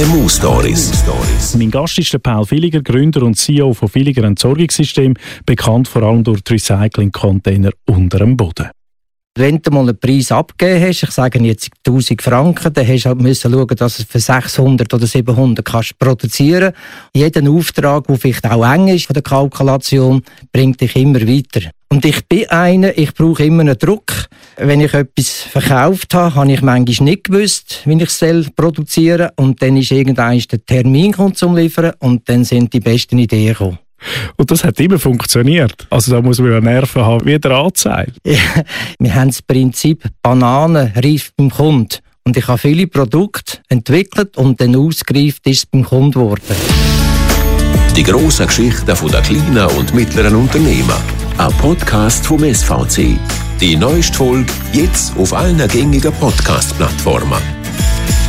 KMU-Stories. Mein Gast ist der Paul Villiger, Gründer und CEO von Villiger Entsorgungssystem, bekannt vor allem durch die Recycling-Container unter dem Boden. Wenn du mal einen Preis abgegeben hast, ich sage jetzt 1000 Franken, dann hast du halt schauen, dass du für 600 oder 700 kannst produzieren. Jeden Auftrag, der vielleicht auch eng ist von der Kalkulation, bringt dich immer weiter. Und ich bin einer, ich brauche immer einen Druck. Wenn ich etwas verkauft habe, habe ich manchmal nicht gewusst, wie ich es produzieren soll. Und dann ist irgendwann der Termin zum Liefern und dann sind die besten Ideen gekommen. Und das hat immer funktioniert. Also da muss man ja Nerven haben, wie der Anzeige. Ja, wir haben das Prinzip Bananen reif beim Kunden. Und ich habe viele Produkte entwickelt und dann ausgereift ist es beim Kunden geworden. Die grossen Geschichten der kleinen und mittleren Unternehmen. Ein Podcast vom SVC. Die neueste Folge jetzt auf allen gängigen Podcast-Plattformen.